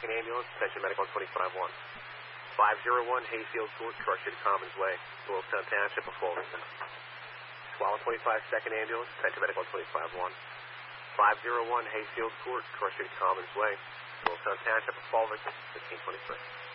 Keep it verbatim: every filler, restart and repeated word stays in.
second Ambulance, attention medical on twenty-five one. five oh one Hayfield Court, Crusher to Commons Way, Doylestown Township of Fullerton. Swallow twenty-five second Ambulance, attention medical on twenty-five one. five oh one Hayfield Court, Crusher to Commons Way, Doylestown Township of Fullerton, fifteen twenty-three.